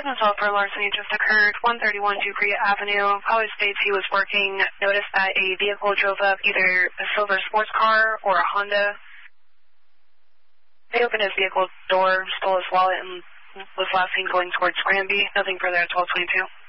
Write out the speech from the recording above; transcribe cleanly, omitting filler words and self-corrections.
Evidence for larceny just occurred, 131 Dupree Avenue. Caller states he was working, noticed that a vehicle drove up, either a silver sports car or a Honda. They opened his vehicle door, stole his wallet, and was last seen going towards Granby. Nothing further at 1222.